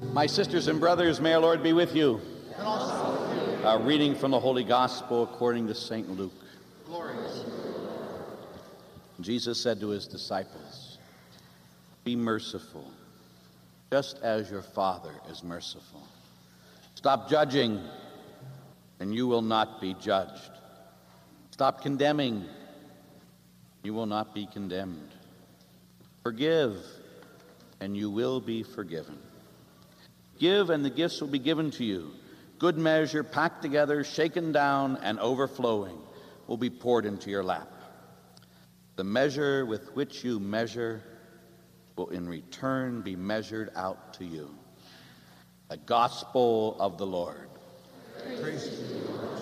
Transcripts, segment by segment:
My sisters and brothers, may our Lord be with you. And also with you. A reading from the Holy Gospel according to St. Luke. Glory to you. Jesus said to his disciples, "Be merciful, just as your Father is merciful. Stop judging, and you will not be judged. Stop condemning, you will not be condemned. Forgive, and you will be forgiven. Give, and the gifts will be given to you. Good measure, packed together, shaken down, and overflowing will be poured into your lap. The measure with which you measure will in return be measured out to you." The Gospel of the Lord. Praise to you, Lord.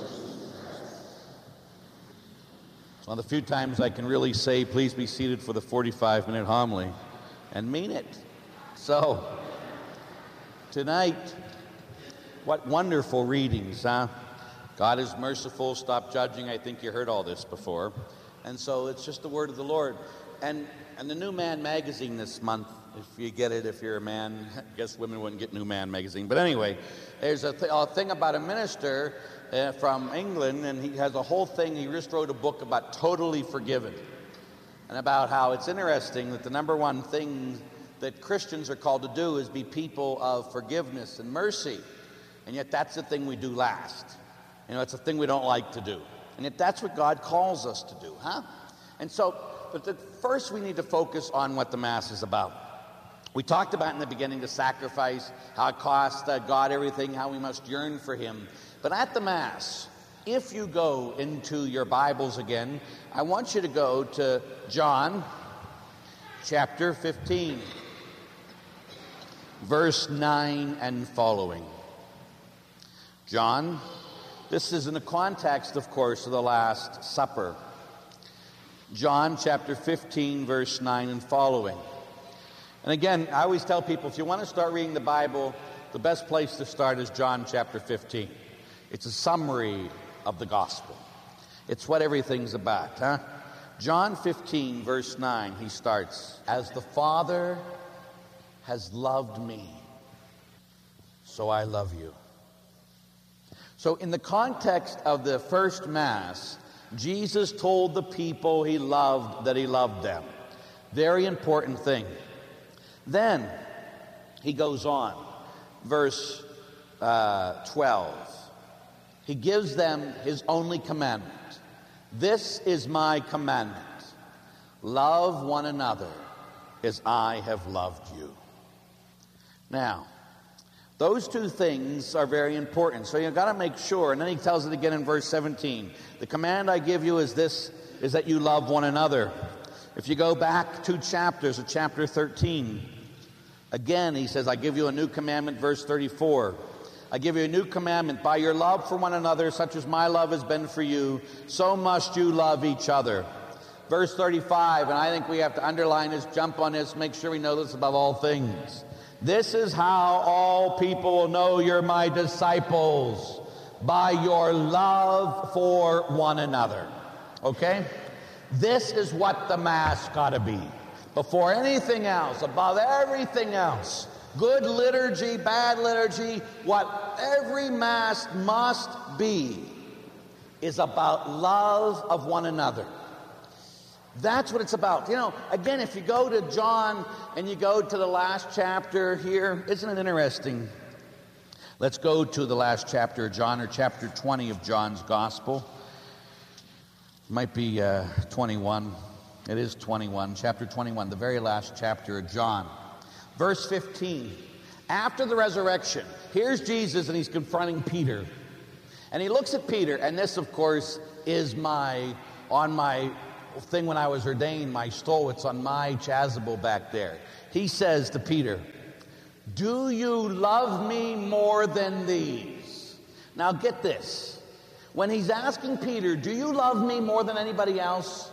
It's one of the few times I can really say, please be seated for the 45-minute homily, and mean it. So, tonight, what wonderful readings, huh? God is merciful, stop judging. I think you heard all this before. And so it's just the word of the Lord. And the New Man magazine this month, if you get it, if you're a man, I guess women wouldn't get New Man magazine. But anyway, there's a thing about a minister from England, and he has a whole thing. He just wrote a book about totally forgiven, and about how it's interesting that the number one thing that Christians are called to do is be people of forgiveness and mercy. And yet that's the thing we do last. You know, it's a thing we don't like to do. And yet that's what God calls us to do, huh? And so, first we need to focus on what the Mass is about. We talked about in the beginning the sacrifice, how it cost God everything, how we must yearn for Him. But at the Mass, if you go into your Bibles again, I want you to go to John chapter 15, verse 9 and following. John, this is in the context, of course, of the Last Supper. John chapter 15, verse 9 and following. And again, I always tell people, if you want to start reading the Bible, the best place to start is John chapter 15. It's a summary of the gospel. It's what everything's about, huh? John 15, verse 9, he starts, "As the Father has loved me, so I love you." So in the context of the first Mass, Jesus told the people he loved that he loved them. Very important thing. Then he goes on, verse 12. He gives them his only commandment. "This is my commandment. Love one another as I have loved you." Now, those two things are very important. So you've got to make sure. And then he tells it again in verse 17. "The command I give you is this, is that you love one another." If you go back 2 chapters, to chapter 13, again he says, "I give you a new commandment," verse 34. "I give you a new commandment, by your love for one another, such as my love has been for you, so must you love each other." Verse 35, and I think we have to underline this, jump on this, make sure we know this above all things. "This is how all people will know you're my disciples, by your love for one another." Okay? This is what the Mass got to be. Before anything else, above everything else, good liturgy, bad liturgy, what every Mass must be is about love of one another. That's what it's about. You know, again, if you go to John and you go to the last chapter here, isn't it interesting? Let's go to the last chapter of John, or chapter 20 of John's Gospel. It might be 21. It is 21, chapter 21, the very last chapter of John. Verse 15. After the resurrection, here's Jesus and he's confronting Peter. And he looks at Peter, and this, of course, is on my thing when I was ordained, my stole. It's on my chasuble back there. He says to Peter, "Do you love me more than these?" Now get this. When he's asking Peter, "Do you love me more than anybody else?"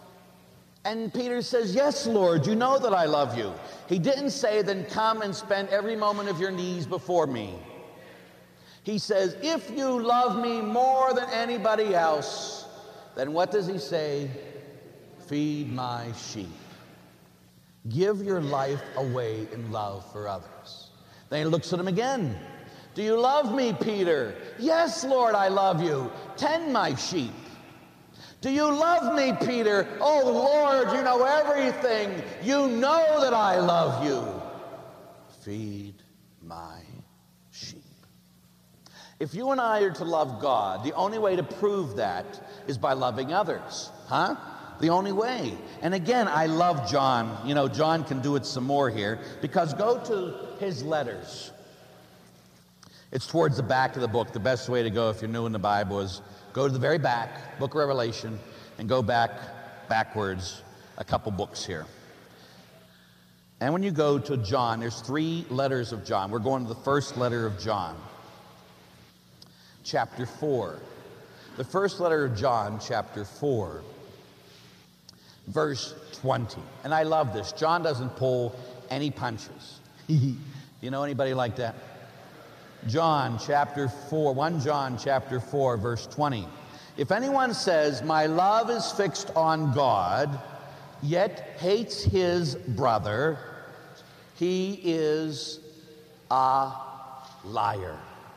And Peter says, "Yes, Lord, you know that I love you." He didn't say, "Then come and spend every moment of your knees before me." He says, "If you love me more than anybody else," then what does he say? "Feed my sheep." Give your life away in love for others. Then he looks at him again. Do you love me, Peter? Yes, Lord, I love you. Tend my sheep. Do you love me, Peter? Oh, Lord, you know everything. You know that I love you. Feed my sheep. If you and I are to love God, the only way to prove that is by loving others. The only way. And again, I love John. You know, John can do it some more here, because go to his letters. It's towards the back of the book. The best way to go if you're new in the Bible is go to the very back, Book of Revelation, and go backwards a couple books here. And when you go to John, there's 3 letters of John. We're going to the first letter of John, chapter 4. The first letter of John, chapter 4, verse 20. And I love this. John doesn't pull any punches. You know anybody like that? John chapter 4, 1 John chapter 4, verse 20. If anyone says, my love is fixed on God, yet hates his brother, he is a liar.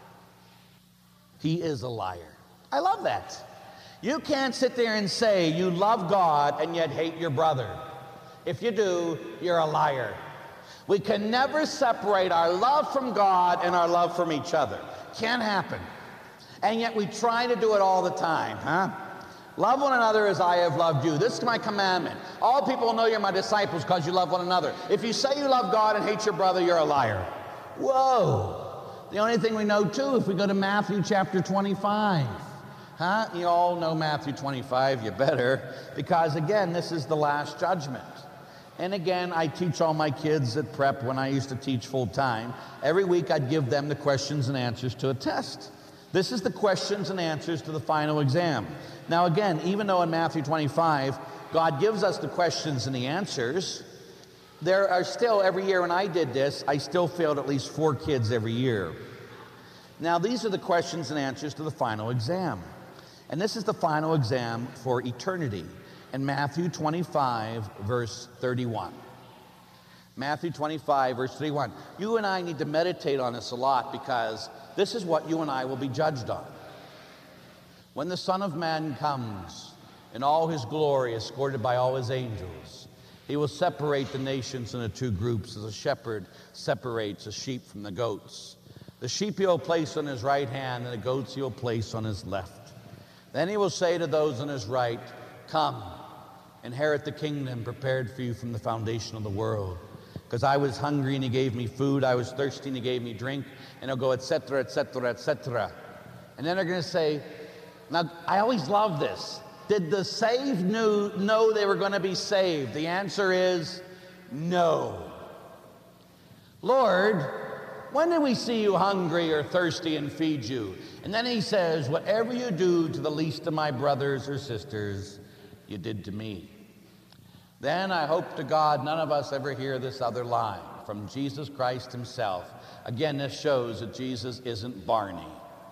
He is a liar. I love that. You can't sit there and say you love God and yet hate your brother. If you do, you're a liar. We can never separate our love from God and our love from each other. Can't happen. And yet we try to do it all the time, Love one another as I have loved you. This is my commandment. All people will know you're my disciples because you love one another. If you say you love God and hate your brother, you're a liar. Whoa. The only thing we know, too, if we go to Matthew chapter 25. You all know Matthew 25. You better. Because, again, this is the last judgment. And again, I teach all my kids at prep when I used to teach full time. Every week I'd give them the questions and answers to a test. This is the questions and answers to the final exam. Now again, even though in Matthew 25, God gives us the questions and the answers, there are still, every year when I did this, I still failed at least 4 kids every year. Now these are the questions and answers to the final exam. And this is the final exam for eternity. In Matthew 25, verse 31. Matthew 25, verse 31. You and I need to meditate on this a lot, because this is what you and I will be judged on. When the Son of Man comes in all his glory, escorted by all his angels, he will separate the nations into 2 groups, as a shepherd separates the sheep from the goats. The sheep he will place on his right hand, and the goats he will place on his left. Then he will say to those on his right, come, inherit the kingdom prepared for you from the foundation of the world. Because I was hungry and he gave me food, I was thirsty and he gave me drink, and he'll go, etc., etc., etc. And then they're going to say, now I always love this. Did the saved know they were going to be saved? The answer is no. Lord, when did we see you hungry or thirsty and feed you? And then he says, whatever you do to the least of my brothers or sisters, you did to me. Then I hope to God none of us ever hear this other line from Jesus Christ himself. Again, this shows that Jesus isn't Barney.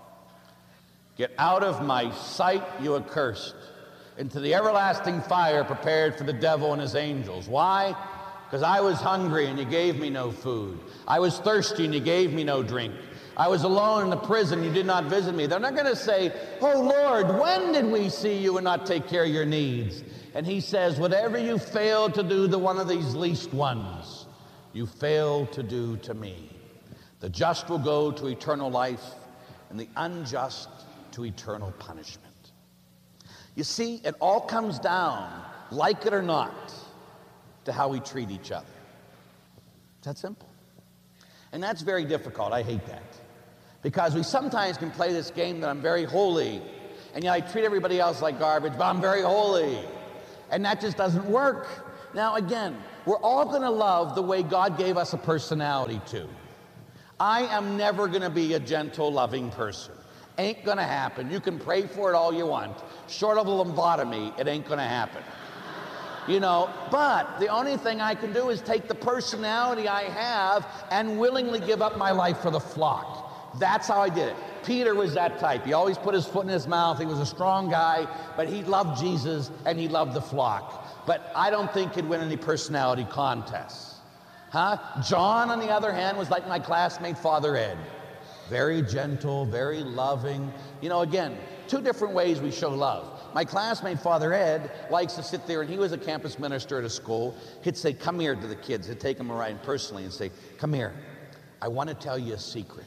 Get out of my sight, you accursed, into the everlasting fire prepared for the devil and his angels. Why? Because I was hungry and you gave me no food. I was thirsty and you gave me no drink. I was alone in the prison, you did not visit me. They're not going to say, oh Lord, when did we see you and not take care of your needs? And he says, whatever you failed to do to one of these least ones, you failed to do to me. The just will go to eternal life, and the unjust to eternal punishment. You see, it all comes down, like it or not, to how we treat each other. It's that simple. And that's very difficult. I hate that. Because we sometimes can play this game that I'm very holy, and yet I treat everybody else like garbage, but I'm very holy. And that just doesn't work. Now again, we're all going to love the way God gave us a personality to. I am never going to be a gentle, loving person. Ain't going to happen. You can pray for it all you want. Short of a lobotomy, it ain't going to happen. You know, but the only thing I can do is take the personality I have and willingly give up my life for the flock. That's how I did it. Peter was that type. He always put his foot in his mouth. He was a strong guy, but he loved Jesus and he loved the flock. But I don't think he'd win any personality contests. John, on the other hand, was like my classmate, Father Ed. Very gentle, very loving. You know, again, two different ways we show love. My classmate, Father Ed, likes to sit there, and he was a campus minister at a school. He'd say, come here to the kids. He'd take them around personally and say, come here. I want to tell you a secret.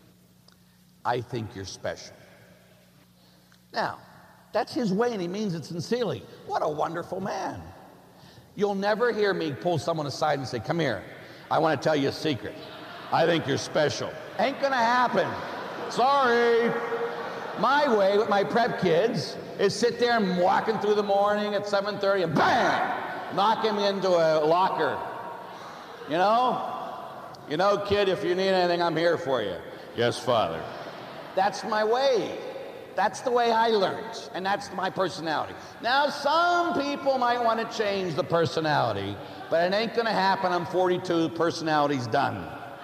I think you're special. Now, that's his way, and he means it sincerely. What a wonderful man. You'll never hear me pull someone aside and say, come here. I want to tell you a secret. I think you're special. Ain't going to happen. Sorry. My way with my prep kids is sit there and walking through the morning at 7:30 and bam, knock him into a locker. You know, kid, if you need anything, I'm here for you. Yes, Father. That's my way. That's the way I learned, and that's my personality. Now, some people might want to change the personality, but it ain't going to happen. I'm 42, personality's done.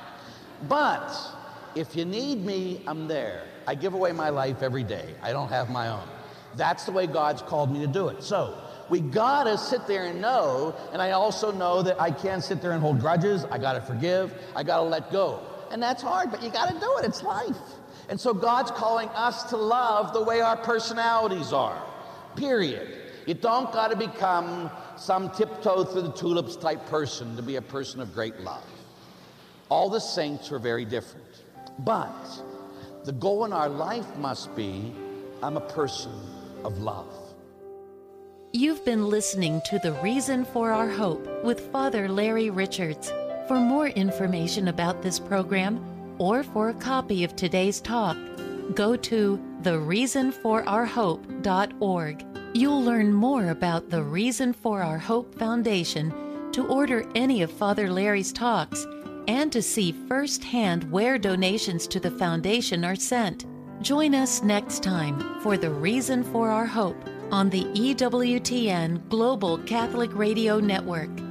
But if you need me, I'm there. I give away my life every day. I don't have my own. That's the way God's called me to do it. So we gotta sit there and know, and I also know that I can't sit there and hold grudges. I gotta forgive. I gotta let go. And that's hard, but you gotta do it. It's life. And so God's calling us to love the way our personalities are. Period. You don't gotta become some tiptoe through the tulips type person to be a person of great love. All the saints are very different. But the goal in our life must be, I'm a person of love. You've been listening to The Reason for Our Hope with Father Larry Richards. For more information about this program or for a copy of today's talk, go to thereasonforourhope.org. You'll learn more about the Reason for Our Hope Foundation, to order any of Father Larry's talks, and to see firsthand where donations to the foundation are sent. Join us next time for The Reason for Our Hope on the EWTN Global Catholic Radio Network.